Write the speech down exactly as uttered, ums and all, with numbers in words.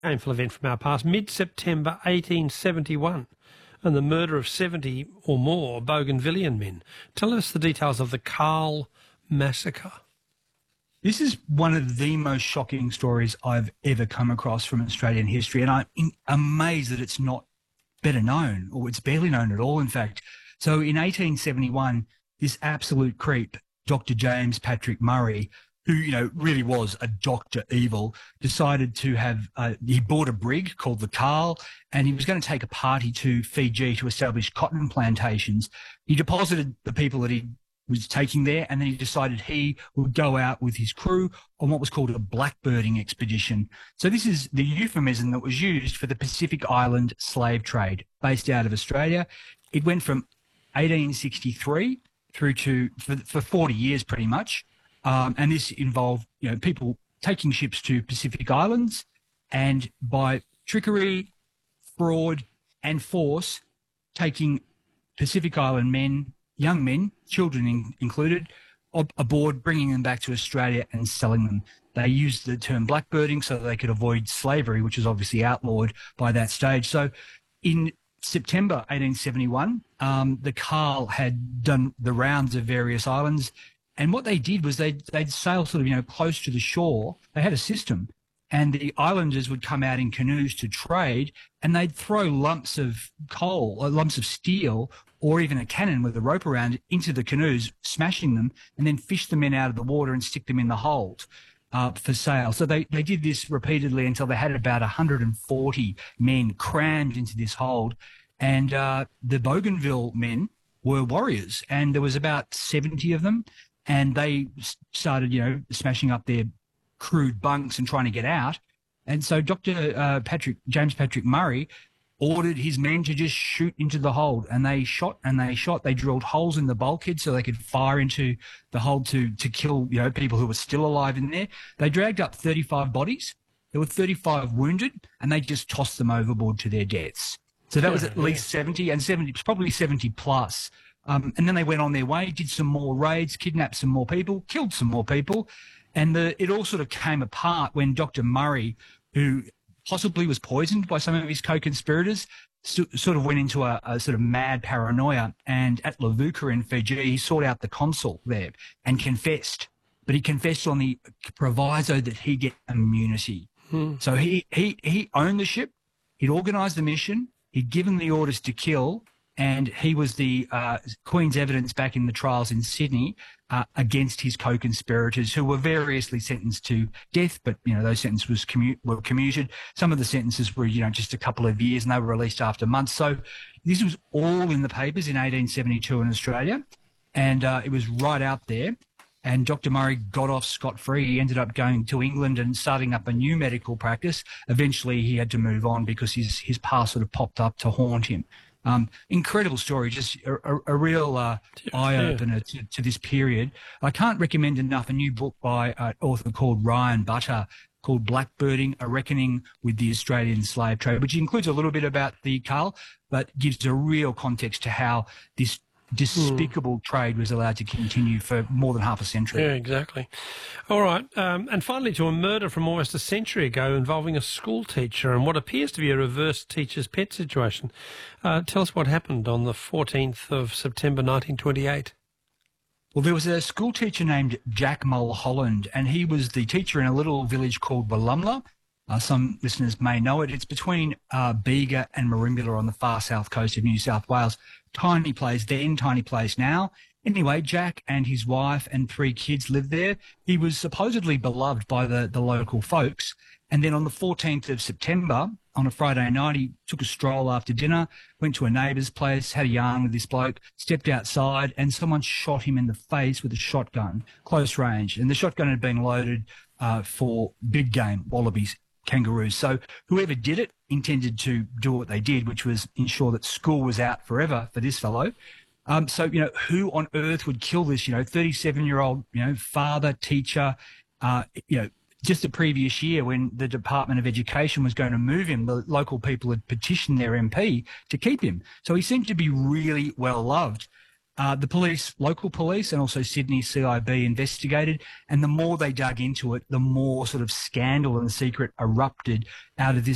Painful event from our past, mid-September eighteen seventy-one, and the murder of seventy or more Bougainvillean men. Tell us the details of the Carl massacre. This is one of the most shocking stories I've ever come across from Australian history, and I'm in, amazed that it's not better known, or it's barely known at all, in fact. So in eighteen seventy-one, this absolute creep, Doctor James Patrick Murray, who, you know, really was a Doctor Evil, decided to have, uh, he bought a brig called the Carl, and he was going to take a party to Fiji to establish cotton plantations. He deposited the people that he was taking there, and then he decided he would go out with his crew on what was called a blackbirding expedition. So this is the euphemism that was used for the Pacific Island slave trade based out of Australia. It went from eighteen sixty-three through to, for, for forty years pretty much. Um, and this involved, you know, people taking ships to Pacific Islands, and by trickery, fraud, and force, taking Pacific Island men, young men, children in, included, ab- aboard, bringing them back to Australia and selling them. They used the term blackbirding so that they could avoid slavery, which was obviously outlawed by that stage. So in September eighteen seventy-one, um, the Carl had done the rounds of various islands. And what they did was they'd, they'd sail sort of, you know, close to the shore. They had a system, and the islanders would come out in canoes to trade, and they'd throw lumps of coal, or lumps of steel, or even a cannon with a rope around it into the canoes, smashing them, and then fish the men out of the water and stick them in the hold uh, for sale. So they, they did this repeatedly until they had about one hundred forty men crammed into this hold. And uh, the Bougainville men were warriors, and there was about seventy of them. And they started, you know, smashing up their crude bunks and trying to get out. And so Doctor Uh, Patrick, James Patrick Murray ordered his men to just shoot into the hold. And they shot and they shot. They drilled holes in the bulkhead so they could fire into the hold to, to kill, you know, people who were still alive in there. They dragged up thirty-five bodies. There were thirty-five wounded, and they just tossed them overboard to their deaths. So that was at least seventy, and seventy, probably seventy plus. Um, and then they went on their way, did some more raids, kidnapped some more people, killed some more people. And the, it all sort of came apart when Doctor Murray, who possibly was poisoned by some of his co-conspirators, so, sort of went into a, a sort of mad paranoia. And at Levuka in Fiji, he sought out the consul there and confessed. But he confessed on the proviso that he get immunity. Hmm. So he, he, he owned the ship. He'd organised the mission. He'd given the orders to kill. And he was the uh, Queen's evidence back in the trials in Sydney uh, against his co-conspirators, who were variously sentenced to death, but, you know, those sentences was commu- were commuted. Some of the sentences were, you know, just a couple of years, and they were released after months. So this was all in the papers in eighteen seventy-two in Australia, and uh, it was right out there. And Doctor Murray got off scot-free. He ended up going to England and starting up a new medical practice. Eventually, he had to move on because his, his past sort of popped up to haunt him. Um, incredible story, just a, a, a real uh, eye-opener to, to this period. I can't recommend enough a new book by an author called Ryan Butter called Blackbirding, A Reckoning with the Australian Slave Trade, which includes a little bit about the Carl, but gives a real context to how this despicable mm. trade was allowed to continue for more than half a century. Yeah, exactly. All right. Um, and finally, to a murder from almost a century ago involving a school teacher and what appears to be a reverse teacher's pet situation. Uh, tell us what happened on the fourteenth of September nineteen twenty-eight. Well, there was a school teacher named Jack Mulholland, and he was the teacher in a little village called Wallumbla. Uh, some listeners may know it. It's between uh, Bega and Merimbula on the far south coast of New South Wales. Tiny place then, tiny place now. Anyway, Jack and his wife and three kids lived there. He was supposedly beloved by the, the local folks. And then on the fourteenth of September, on a Friday night, he took a stroll after dinner, went to a neighbour's place, had a yarn with this bloke, stepped outside, and someone shot him in the face with a shotgun, close range. And the shotgun had been loaded uh, for big game, wallabies, kangaroos. So whoever did it intended to do what they did, which was ensure that school was out forever for this fellow. Um, so, you know, who on earth would kill this, you know, thirty-seven-year-old, you know, father, teacher, uh, you know, just the previous year when the Department of Education was going to move him, the local people had petitioned their M P to keep him. So he seemed to be really well loved. Uh, the police, local police, and also Sydney C I B investigated, and the more they dug into it, the more sort of scandal and secret erupted out of this